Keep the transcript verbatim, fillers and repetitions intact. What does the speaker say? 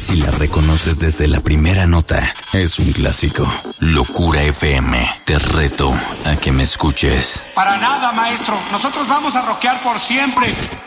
Si la reconoces desde la primera nota, es un clásico. Locura F M, te reto a que me escuches. Para nada, maestro. Nosotros vamos a rockear por siempre.